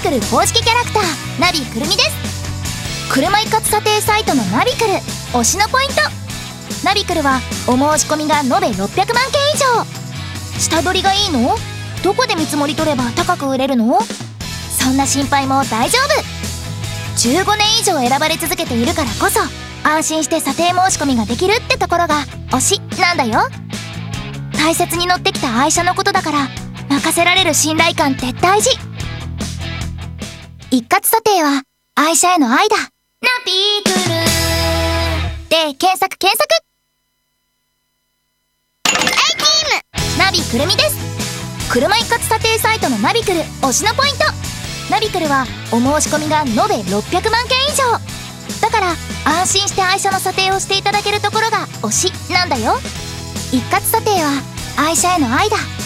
くる公式キャラクターナビくるみです。車一括査定サイトのナビくる推しのポイント。ナビくるはお申し込みが延べ600万件以上。下取りがいいの？どこで見積もり取れば高く売れるの？そんな心配も大丈夫。15年以上選ばれ続けているからこそ安心して査定申し込みができるってところが推しなんだよ。大切に乗ってきた愛車のことだから任せられる信頼感って大事。一括査定は愛車への愛だ。ナビくるで検索ナビくるみです。車一括査定サイトのナビくる推しのポイント。ナビくるはお申し込みが延べ600万件以上だから安心して愛車の査定をしていただけるところが推しなんだよ。一括査定は愛車への愛だ。